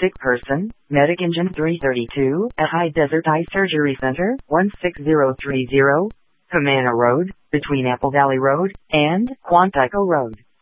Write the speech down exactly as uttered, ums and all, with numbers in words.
Sick person, Medic Engine three thirty-two, at High Desert Eye Surgery Center, one six zero three zero, Camana Road, between Apple Valley Road and Quantico Road.